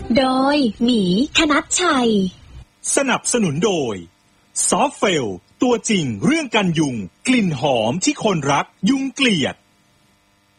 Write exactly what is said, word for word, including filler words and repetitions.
โดยหมีธนัชชัยสนับสนุนโดยซอฟเฟลตัวจริงเรื่องกันยุงกลิ่นหอมที่คนรักยุงเกลียด